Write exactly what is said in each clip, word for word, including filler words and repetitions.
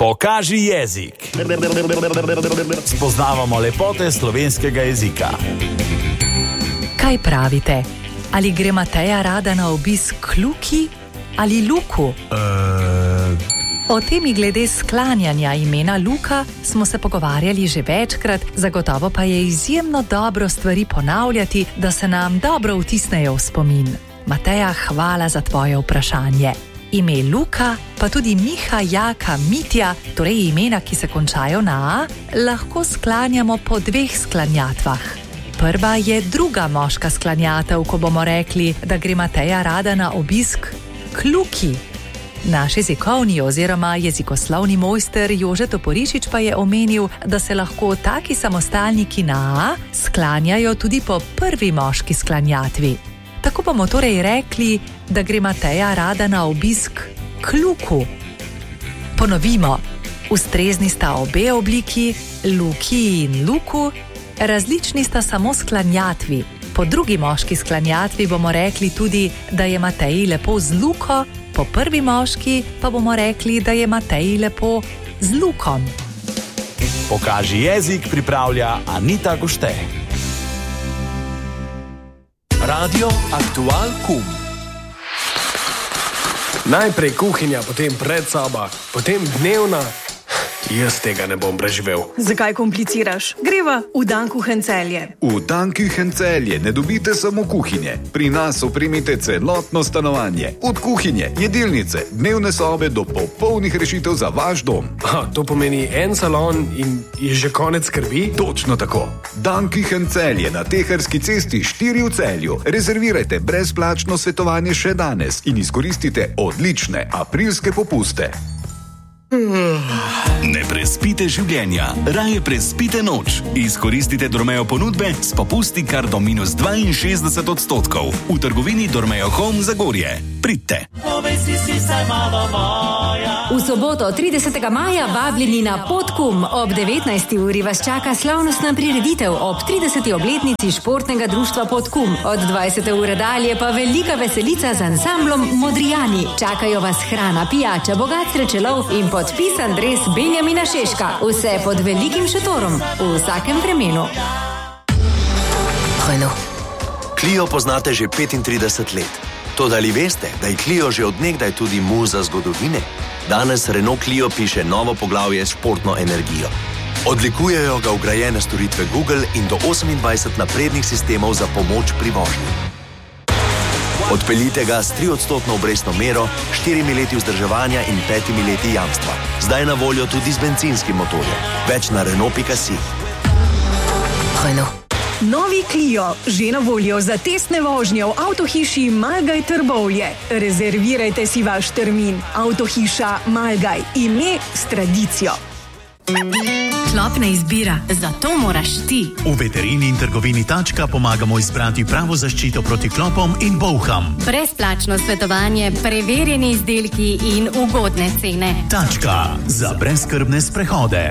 Pokaži jezik. Spoznavamo lepote slovenskega jezika. Kaj pravite? Ali gre Mateja rada na obisk k Luki ali Luku? Uh... O temi glede sklanjanja imena Luka smo se pogovarjali že večkrat, zagotovo pa je izjemno dobro stvari ponavljati, da se nam dobro vtisnejo v spomin. Mateja, hvala za tvoje vprašanje. Ime Luka, pa tudi Miha, Jaka, Mitja, torej imena, ki se končajo na A, lahko sklanjamo po dveh sklanjatvah. Prva je druga moška sklanjatev, ko bomo rekli, da gre Mateja rada na obisk k Luki. Naš jezikovni oziroma jezikoslovni mojster Jože Toporišič pa je omenil, da se lahko taki samostalniki na A sklanjajo tudi po prvi moški sklanjatvi. Tako bomo torej rekli, da gre Mateja rada na obisk k Luku. Ponovimo, ustrezni sta obe obliki, Luki in Luku, različni sta samo sklanjatvi. Po drugi moški sklanjatvi bomo rekli tudi, da je Mateji lepo z Luko, po prvi moški pa bomo rekli, da je Mateji lepo z Lukom. Pokaži jezik pripravlja Anita Gošte. Radio Aktual Kum. Najprej kuhinja, potem predsoba, potem dnevna. Jaz tega ne bom preživel. Zakaj kompliciraš? Greva v Dan Kuchen Celje. V Dan Kuchen Celje ne dobite samo kuhinje. Pri nas opremite celotno stanovanje. Od kuhinje, jedilnice, dnevne sobe do popolnih rešitev za vaš dom. Ha, to pomeni en salon in je že konec skrbi? Točno tako. Dan Kuchen Celje na Teharski cesti štiri v Celju. Rezervirajte brezplačno svetovanje še danes in izkoristite odlične aprilske popuste. Ne prespite življenja, raje prespite noč. Izkoristite Dormeo ponudbe s popusti kar do minus dvainšestdeset odstotkov. V trgovini Dormeo Home Zagorje. Pridite. V soboto tridesetega maja vabljeni na Podkum. Ob devetnajsti uri vas čaka slavnostna prireditev ob trideseti obletnici športnega društva Podkum. Od dvajsete ure dalje pa velika veselica z ansamblom Modrijani. Čakajo vas hrana, pijača, bogat srečelov in podpisan dres Benjamina Šeška. Vse pod velikim šotorom, v vsakem vremenu. Renault. Clio poznate že petintrideset let. Toda ali veste, da je Clio že od nekdaj tudi muza zgodovine? Danes Renault Clio piše novo poglavje s športno energijo. Odlikujejo ga vgrajene storitve Google in do osemindvajset naprednih sistemov za pomoč pri vožnji. Odpeljite ga s triodstotno obrestno mero, štirimi leti vzdrževanja in petimi leti jamstva. Zdaj na voljo tudi z bencinskim motorjem. Več na Renault pika si. Renault. Novi Clio, že na voljo za testne vožnje v avtohiši Malgaj Trbovlje. Rezervirajte si vaš termin. Avtohiša Malgaj, ime s tradicijo. Klopna izbira, zato moraš ti. V veterini in trgovini Tačka pomagamo izbrati pravo zaščito proti klopom in bolham. Brezplačno svetovanje, preverjeni izdelki in ugodne cene. Tačka, za brezskrbne sprehode.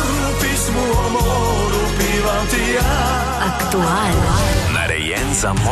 Aktual. Narejen za